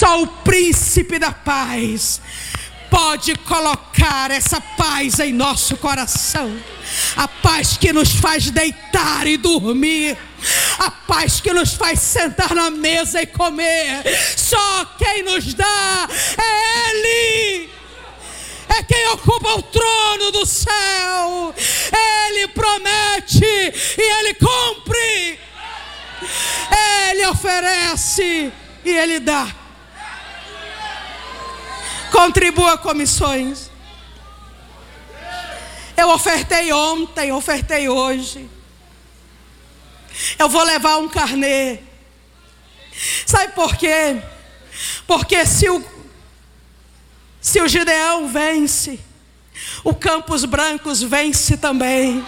Só o príncipe da paz pode colocar essa paz em nosso coração. A paz que nos faz deitar e dormir. A paz que nos faz sentar na mesa e comer. Só quem nos dá é Ele. É quem ocupa o trono do céu. Ele promete e Ele cumpre. Ele oferece e Ele dá. Contribua com missões. Eu ofertei ontem, ofertei hoje. Eu vou levar um carnê. Sabe por quê? Porque se o Gideão vence, o Campos Brancos vence também.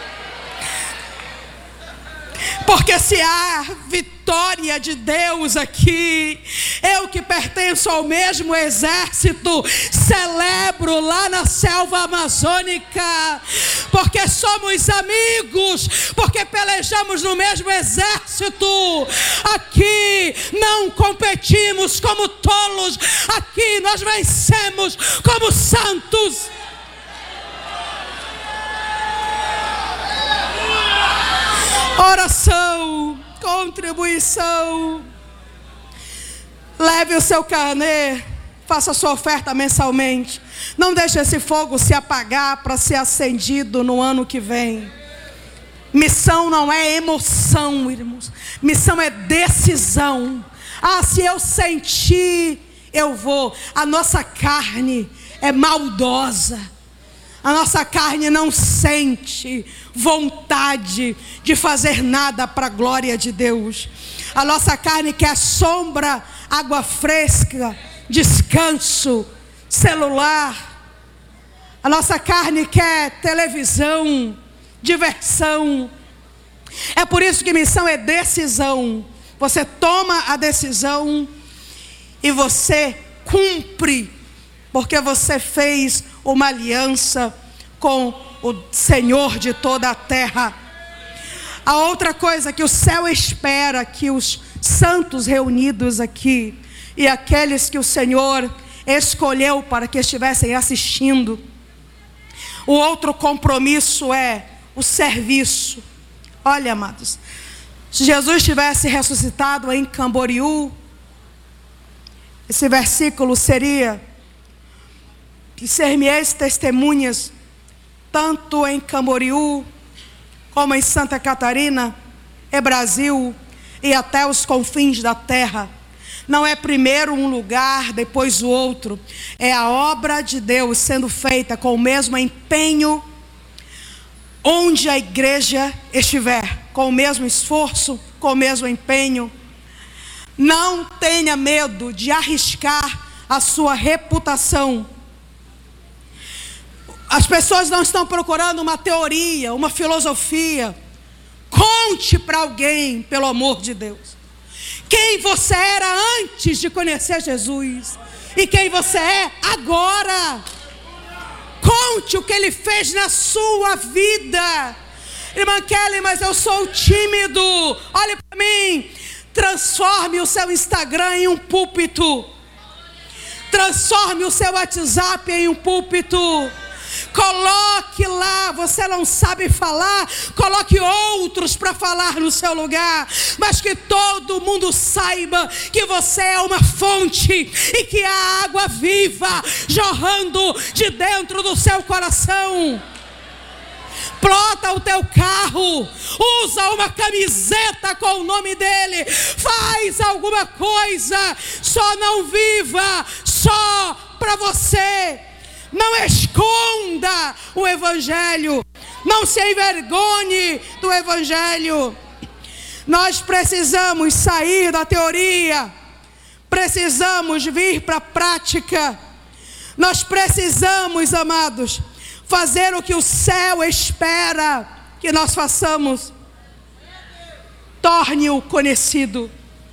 Porque se há vitória de Deus aqui, eu que pertenço ao mesmo exército, celebro lá na selva amazônica, porque somos amigos, porque pelejamos no mesmo exército. Aqui não competimos como tolos, aqui nós vencemos como santos. Oração, contribuição. Leve o seu carnê, faça a sua oferta mensalmente. Não deixe esse fogo se apagar para ser acendido no ano que vem. Missão não é emoção, irmãos. Missão é decisão. Ah, se eu sentir, eu vou. A nossa carne é maldosa. A nossa carne não sente vontade de fazer nada para a glória de Deus. A nossa carne quer sombra, água fresca, descanso, celular. A nossa carne quer televisão, diversão. É por isso que missão é decisão. Você toma a decisão e você cumpre, porque você fez uma aliança com o Senhor de toda a terra. A outra coisa que o céu espera, que os santos reunidos aqui e aqueles que o Senhor escolheu para que estivessem assistindo, o outro compromisso é o serviço. Olha, amados, se Jesus tivesse ressuscitado em Camboriú, esse versículo seria: que ser-me-eis testemunhas, tanto em Camboriú, como em Santa Catarina, e Brasil, e até os confins da terra. Não é primeiro um lugar, depois o outro. É a obra de Deus sendo feita com o mesmo empenho, onde a igreja estiver, com o mesmo esforço, com o mesmo empenho. Não tenha medo de arriscar a sua reputação. As pessoas não estão procurando uma teoria, uma filosofia. Conte para alguém, pelo amor de Deus, quem você era antes de conhecer Jesus e quem você é agora. Conte o que Ele fez na sua vida. Irmã Kelly, mas eu sou tímido. Olhe para mim. Transforme o seu Instagram em um púlpito. Transforme o seu WhatsApp em um púlpito. Coloque lá, você não sabe falar, coloque outros para falar no seu lugar, mas que todo mundo saiba que você é uma fonte e que há água viva jorrando de dentro do seu coração. Plota o teu carro, usa uma camiseta com o nome dele, faz alguma coisa, só não viva só para você. Não esconda o Evangelho, não se envergonhe do Evangelho. Nós precisamos sair da teoria, precisamos vir para a prática. Nós precisamos, amados, fazer o que o céu espera que nós façamos. Torne-o conhecido.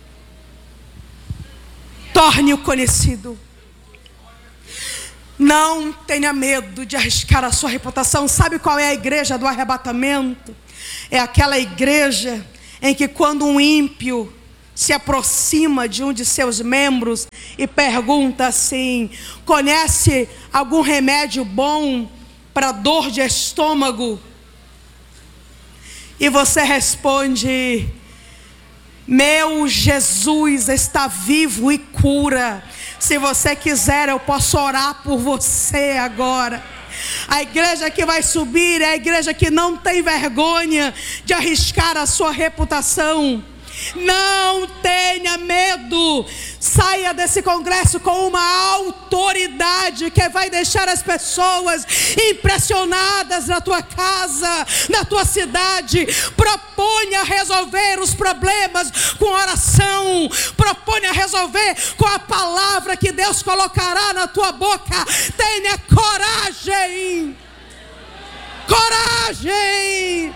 Torne-o conhecido. Não tenha medo de arriscar a sua reputação. Sabe qual é a igreja do arrebatamento? É aquela igreja em que quando um ímpio se aproxima de um de seus membros e pergunta assim: conhece algum remédio bom para dor de estômago? E você responde: meu Jesus está vivo e cura. Se você quiser, eu posso orar por você agora. A igreja que vai subir é a igreja que não tem vergonha de arriscar a sua reputação. Não tenha medo. Saia desse congresso com uma autoridade que vai deixar as pessoas impressionadas na tua casa, na tua cidade. Proponha resolver os problemas com oração. Proponha resolver com a palavra que Deus colocará na tua boca. Tenha coragem. Coragem.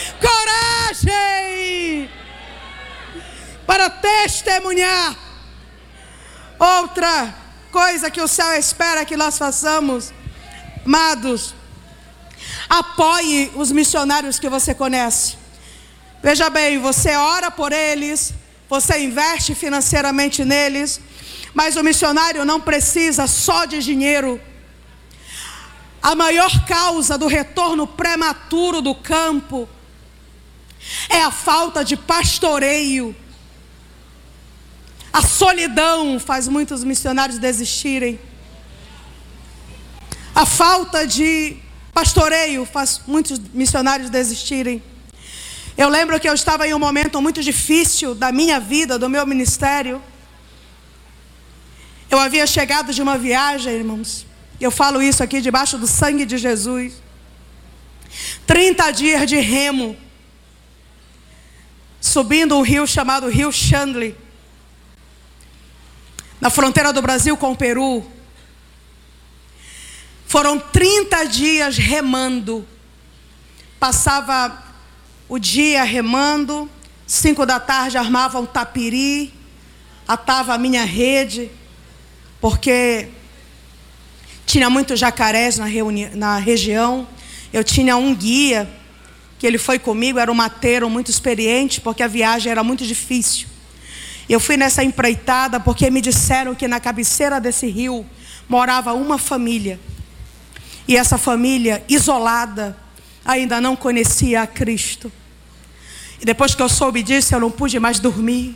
Coragem. Para testemunhar. Outra coisa que o céu espera que nós façamos, amados, apoie os missionários que você conhece. Veja bem, você ora por eles, você investe financeiramente neles, mas o missionário não precisa só de dinheiro. A maior causa do retorno prematuro do campo é a falta de pastoreio. A solidão faz muitos missionários desistirem. A falta de pastoreio faz muitos missionários desistirem. Eu lembro que eu estava em um momento muito difícil da minha vida, do meu ministério. Eu havia chegado de uma viagem, irmãos. Eu falo isso aqui debaixo do sangue de Jesus. 30 dias de remo, subindo um rio chamado Rio Xangli, na fronteira do Brasil com o Peru. Foram 30 dias remando. Passava o dia remando, 5 da tarde armava um tapiri, atava a minha rede, porque tinha muitos jacarés na região. Eu tinha um guia, que ele foi comigo, era um mateiro muito experiente, porque a viagem era muito difícil. Eu fui nessa empreitada porque me disseram que na cabeceira desse rio morava uma família. E essa família, isolada, ainda não conhecia a Cristo. E depois que eu soube disso, eu não pude mais dormir.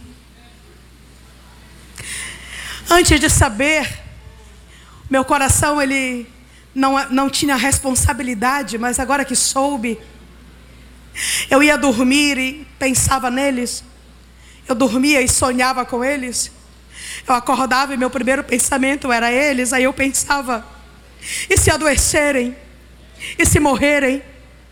Antes de saber, meu coração ele não tinha responsabilidade, mas agora que soube, eu ia dormir e pensava neles. Eu dormia e sonhava com eles. Eu acordava e meu primeiro pensamento era eles. Aí eu pensava: e se adoecerem? E se morrerem?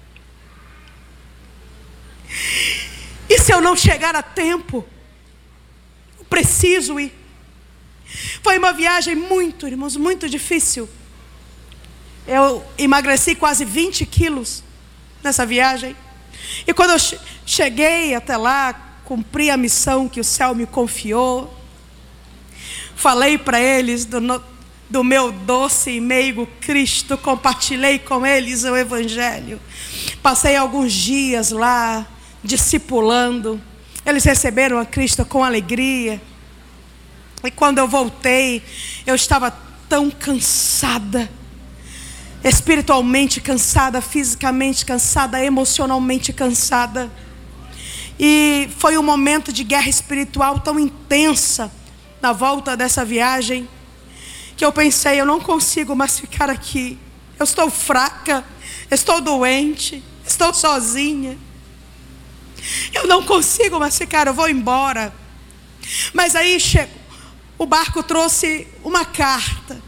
E se eu não chegar a tempo? Eu preciso ir. Foi uma viagem muito, irmãos, muito difícil. Eu emagreci quase 20 quilos nessa viagem. E quando eu cheguei até lá, cumpri a missão que o céu me confiou. Falei para eles do meu doce e meigo Cristo. Compartilhei com eles o Evangelho. Passei alguns dias lá, discipulando. Eles receberam a Cristo com alegria. E quando eu voltei, eu estava tão cansada. Espiritualmente cansada, fisicamente cansada, emocionalmente cansada. E foi um momento de guerra espiritual tão intensa na volta dessa viagem, que eu pensei: eu não consigo mais ficar aqui. Eu estou fraca, estou doente, estou sozinha. Eu não consigo mais ficar, eu vou embora. Mas aí o barco trouxe uma carta.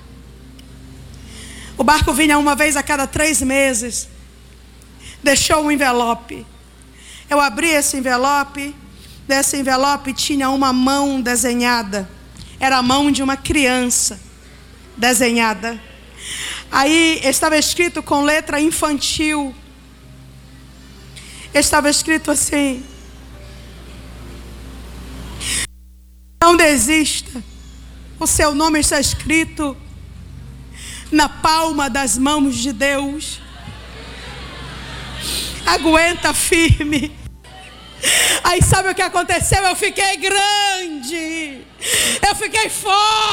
O barco vinha uma vez a cada 3 meses. Deixou um envelope. Eu abri esse envelope. Nesse envelope tinha uma mão desenhada. Era a mão de uma criança desenhada. Aí estava escrito com letra infantil. Estava escrito assim: não desista. O seu nome está escrito na palma das mãos de Deus. Aguenta firme. Aí sabe o que aconteceu? Eu fiquei grande, eu fiquei forte.